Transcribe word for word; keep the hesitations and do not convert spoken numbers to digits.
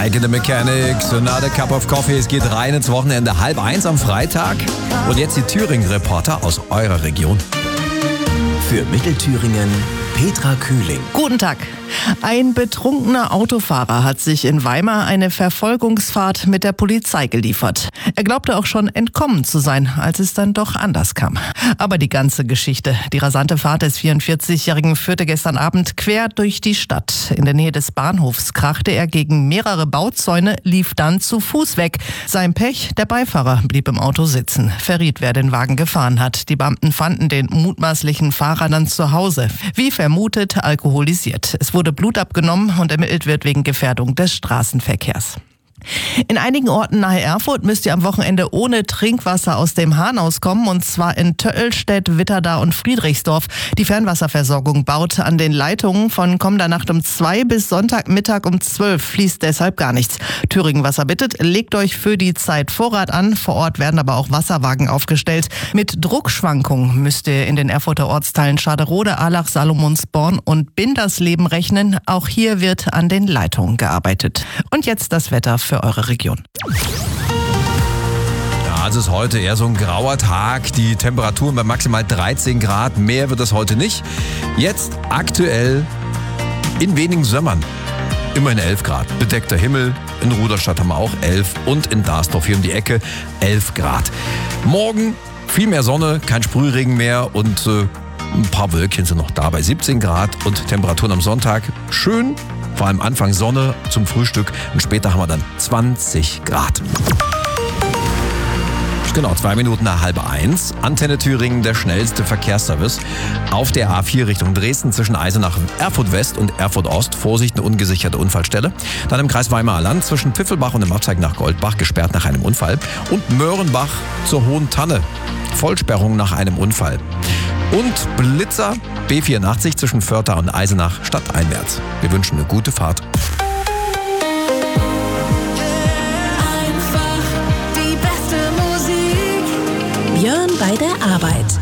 Like in the Mechanics, another cup of coffee. Es geht rein ins Wochenende, halb eins am Freitag. Und jetzt die Thüringen-Reporter aus eurer Region. Für Mittelthüringen Petra Kühling. Guten Tag. Ein betrunkener Autofahrer hat sich in Weimar eine Verfolgungsfahrt mit der Polizei geliefert. Er glaubte auch schon entkommen zu sein, als es dann doch anders kam. Aber die ganze Geschichte, die rasante Fahrt des vierundvierzigjährigen führte gestern Abend quer durch die Stadt. In der Nähe des Bahnhofs krachte er gegen mehrere Bauzäune, lief dann zu Fuß weg. Sein Pech, der Beifahrer blieb im Auto sitzen, verriet, wer den Wagen gefahren hat. Die Beamten fanden den mutmaßlichen Fahrer dann zu Hause. Wie vermutet, alkoholisiert. Es wurde Blut abgenommen und ermittelt wird wegen Gefährdung des Straßenverkehrs. In einigen Orten nahe Erfurt müsst ihr am Wochenende ohne Trinkwasser aus dem Hahn auskommen, und zwar in Töllstedt, Witterda und Friedrichsdorf. Die Fernwasserversorgung baut an den Leitungen. Von kommender Nacht um zwei bis Sonntagmittag um zwölf fließt deshalb gar nichts. Thüringen Wasser bittet, legt euch für die Zeit Vorrat an. Vor Ort werden aber auch Wasserwagen aufgestellt. Mit Druckschwankungen müsst ihr in den Erfurter Ortsteilen Schaderode, Allach, Salomonsborn und Bindersleben rechnen. Auch hier wird an den Leitungen gearbeitet. Und jetzt das Wetter für eure Region. Ja, es ist heute eher so ein grauer Tag. Die Temperaturen bei maximal dreizehn Grad. Mehr wird es heute nicht. Jetzt aktuell in wenigen Sömmern immerhin elf Grad. Bedeckter Himmel. In Ruderstadt haben wir auch elf. Und in Darsdorf hier um die Ecke elf Grad. Morgen viel mehr Sonne, kein Sprühregen mehr und äh, ein paar Wölkchen sind noch da bei siebzehn Grad. Und Temperaturen am Sonntag schön. Vor allem Anfang Sonne zum Frühstück und später haben wir dann zwanzig Grad. Genau, zwei Minuten nach halb eins. Antenne Thüringen, der schnellste Verkehrsservice. Auf der A vier Richtung Dresden zwischen Eisenach, Erfurt West und Erfurt Ost. Vorsicht, eine ungesicherte Unfallstelle. Dann im Kreis Weimarer Land zwischen Pfiffelbach und dem Abzweig nach Goldbach, gesperrt nach einem Unfall. Und Möhrenbach zur Hohen Tanne. Vollsperrung nach einem Unfall. Und Blitzer, B vierundachtzig zwischen Vörtha und Eisenach stadteinwärts. Wir wünschen eine gute Fahrt. Einfach die beste Musik. Björn bei der Arbeit.